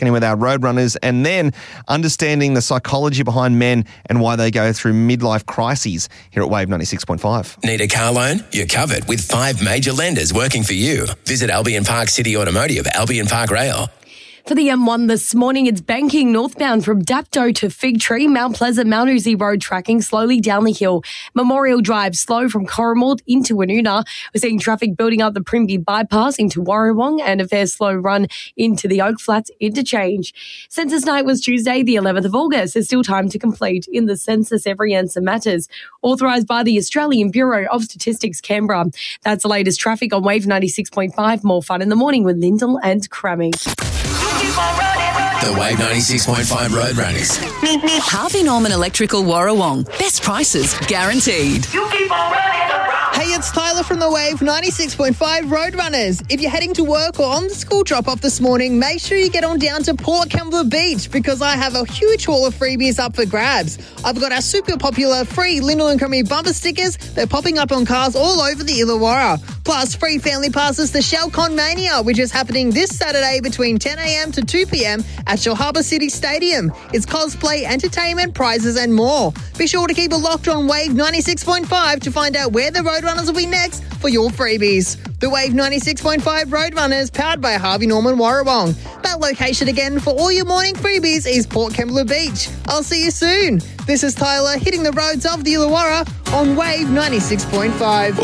connecting with our road runners, and then understanding the psychology behind men and why they go through midlife crises here at Wave 96.5. Need a car loan? You're covered with 5 major lenders working for you. Visit Albion Park City Automotive, Albion Park Rail. For the M1 this morning, it's banking northbound from Dapto to Fig Tree, Mount Pleasant, Mount Uzi Road tracking slowly down the hill. Memorial Drive slow from Corrimal into Woonona. We're seeing traffic building up the Primby bypass into Warrawong and a fair slow run into the Oak Flats interchange. Census night was Tuesday, the 11th of August. There's still time to complete. In the census, every answer matters. Authorised by the Australian Bureau of Statistics, Canberra. That's the latest traffic on Wave 96.5. More fun in the morning with Lyndall and Crammy. The Wave 96.5 Road Runners. Harvey Norman Electrical Warrawong. Best prices guaranteed. Hey, it's Tyler from the Wave 96.5 Roadrunners. If you're heading to work or on the school drop-off this morning, make sure you get on down to Port Kembla Beach because I have a huge haul of freebies up for grabs. I've got our super popular free Lyndall and Crammy bumper stickers. They're popping up on cars all over the Illawarra. Plus, free family passes to Shell Con Mania, which is happening this Saturday between 10 a.m. to 2 p.m. at Shell Harbour City Stadium. It's cosplay, entertainment, prizes and more. Be sure to keep it locked on Wave 96.5 to find out where the Roadrunners will be next for your freebies. The Wave 96.5 Roadrunners, powered by Harvey Norman Warrawong. That location again for all your morning freebies is Port Kembla Beach. I'll see you soon. This is Tyler hitting the roads of the Illawarra on Wave 96.5.